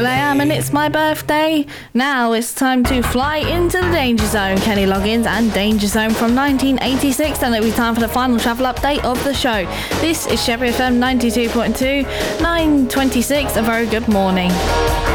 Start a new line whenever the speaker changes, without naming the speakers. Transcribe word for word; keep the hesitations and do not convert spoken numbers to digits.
Will I Am, and it's my birthday. Now it's time to fly into the Danger Zone. Kenny Loggins and Danger Zone from nineteen eighty-six, and it'll be time for the final travel update of the show. This is Sheppey F M ninety-two point two, nine twenty-six. A very good morning.